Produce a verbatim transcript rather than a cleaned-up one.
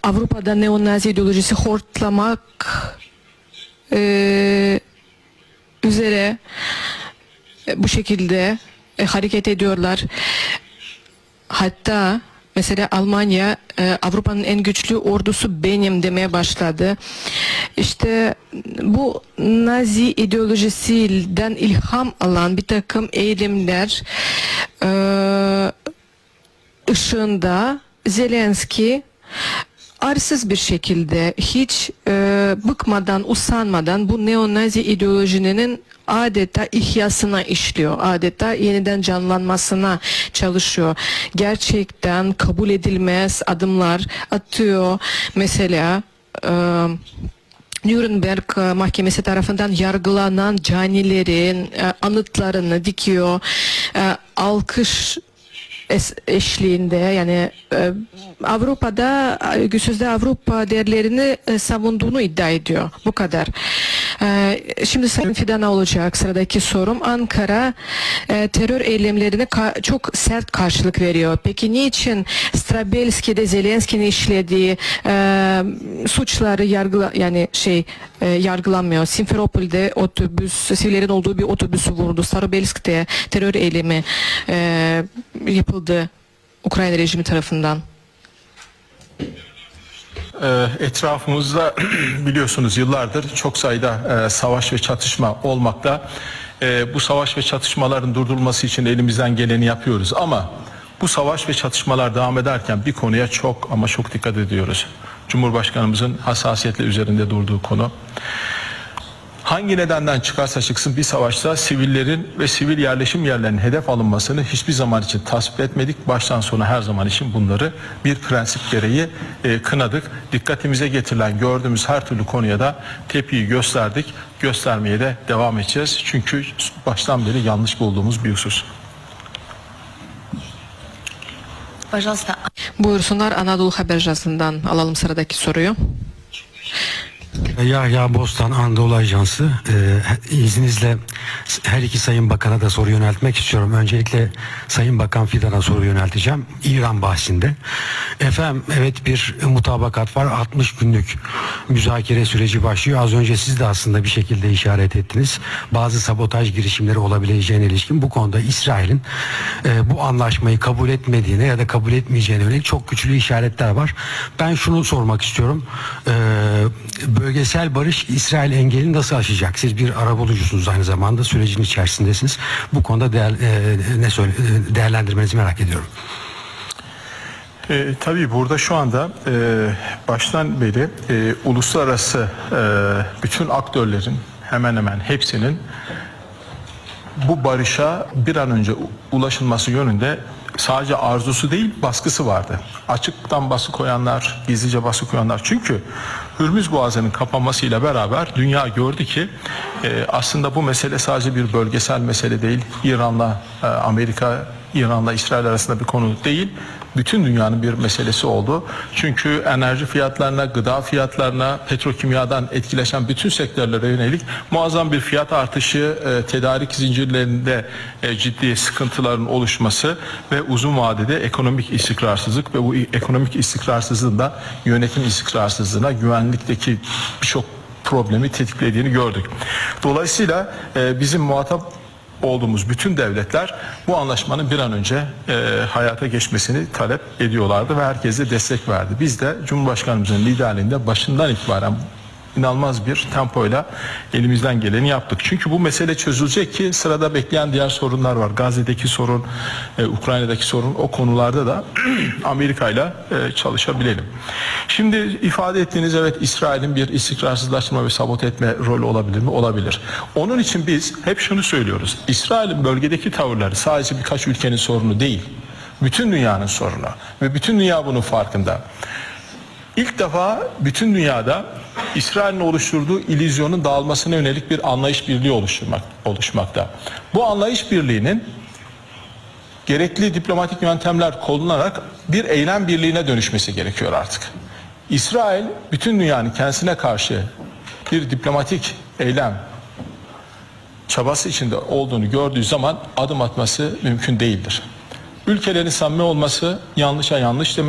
Avrupa'da neonazi ideolojisi hortlamak e, üzere e, bu şekilde e, hareket ediyorlar. Hatta mesela Almanya e, Avrupa'nın en güçlü ordusu benim demeye başladı. İşte bu Nazi ideolojisinden ilham alan bir takım eğilimler e, ışığında Zelenski arsız bir şekilde hiç e, bıkmadan, usanmadan bu neonazi ideolojinin adeta ihyasına işliyor. Adeta yeniden canlanmasına çalışıyor. Gerçekten kabul edilmez adımlar atıyor. Mesela e, Nürnberg Mahkemesi tarafından yargılanan canilerin e, anıtlarını dikiyor. E, alkış eşliğinde, yani e, Avrupa'da sözde Avrupa değerlerini e, savunduğunu iddia ediyor. Bu kadar. E, şimdi Sayın Fidan'a olacak sıradaki sorum. Ankara e, terör eylemlerine çok sert karşılık veriyor. Peki niçin Strabelski'de Zelenski'nin işlediği e, suçları yargıla yani şey e, yargılanmıyor? Simferopol'de otobüs, sivillerin olduğu bir otobüsü vurdu. Strabelski'de terör eylemi e, yapıldı Ukrayna rejimi tarafından. Etrafımızda biliyorsunuz yıllardır çok sayıda e, savaş ve çatışma olmakta. E, bu savaş ve çatışmaların durdurulması için elimizden geleni yapıyoruz. Ama bu savaş ve çatışmalar devam ederken bir konuya çok ama çok dikkat ediyoruz. Cumhurbaşkanımızın hassasiyetle üzerinde durduğu konu. Hangi nedenden çıkarsa çıksın bir savaşta sivillerin ve sivil yerleşim yerlerinin hedef alınmasını hiçbir zaman için tasvip etmedik. Baştan sona her zaman için bunları bir prensip gereği e, kınadık. Dikkatimize getirilen gördüğümüz her türlü konuya da tepkiyi gösterdik. Göstermeye de devam edeceğiz. Çünkü baştan beri yanlış bulduğumuz bir husus. Buyursunlar, Anadolu Haber Ajansı'ndan alalım sıradaki soruyu. Yahya Bostan, Anadolu Ajansı. Ee, izninizle her iki Sayın Bakan'a da soru yöneltmek istiyorum. Öncelikle Sayın Bakan Fidan'a soru yönelteceğim. İran bahsinde. Efendim, evet, bir mutabakat var. altmış günlük müzakere süreci başlıyor. Az önce siz de aslında bir şekilde işaret ettiniz. Bazı sabotaj girişimleri olabileceğine ilişkin bu konuda İsrail'in e, bu anlaşmayı kabul etmediğine ya da kabul etmeyeceğine yönelik çok güçlü işaretler var. Ben şunu sormak istiyorum. Ee, Bölgesel barış İsrail engelini nasıl aşacak? Siz bir arabulucusunuz, aynı zamanda sürecin içerisindesiniz. Bu konuda değer, e, ne söyle, değerlendirmenizi merak ediyorum. E, tabii burada şu anda e, baştan beri e, uluslararası e, bütün aktörlerin hemen hemen hepsinin bu barışa bir an önce ulaşılması yönünde sadece arzusu değil, baskısı vardı. Açıktan baskı koyanlar, gizlice baskı koyanlar. Çünkü Hürmüz Boğazı'nın kapanmasıyla beraber dünya gördü ki e, aslında bu mesele sadece bir bölgesel mesele değil. İran'la e, Amerika, İran'la İsrail arasında bir konu değil. Bütün dünyanın bir meselesi oldu. Çünkü enerji fiyatlarına, gıda fiyatlarına, petrokimyadan etkileşen bütün sektörlere yönelik muazzam bir fiyat artışı, e, tedarik zincirlerinde e, ciddi sıkıntıların oluşması ve uzun vadede ekonomik istikrarsızlık ve bu ekonomik istikrarsızlığın da yönetim istikrarsızlığına, güvenlikteki birçok problemi tetiklediğini gördük. Dolayısıyla e, bizim muhatap olduğumuz bütün devletler bu anlaşmanın bir an önce e, hayata geçmesini talep ediyorlardı ve herkes de destek verdi. Biz de Cumhurbaşkanımızın liderliğinde başından itibaren inanılmaz bir tempoyla elimizden geleni yaptık. Çünkü bu mesele çözülecek ki sırada bekleyen diğer sorunlar var. Gazze'deki sorun, e, Ukrayna'daki sorun, o konularda da Amerika ile çalışabilelim. Şimdi ifade ettiğiniz, evet, İsrail'in bir istikrarsızlaştırma ve sabote etme rolü olabilir mi? Olabilir. Onun için biz hep şunu söylüyoruz. İsrail'in bölgedeki tavırları sadece birkaç ülkenin sorunu değil. Bütün dünyanın sorunu ve bütün dünya bunun farkında. İlk defa bütün dünyada İsrail'in oluşturduğu illüzyonun dağılmasına yönelik bir anlayış birliği oluşturmak, oluşmakta. Bu anlayış birliğinin gerekli diplomatik yöntemler kullanılarak bir eylem birliğine dönüşmesi gerekiyor artık. İsrail bütün dünyanın kendisine karşı bir diplomatik eylem çabası içinde olduğunu gördüğü zaman adım atması mümkün değildir. Ülkelerin samimi olması yanlışa yanlış demek.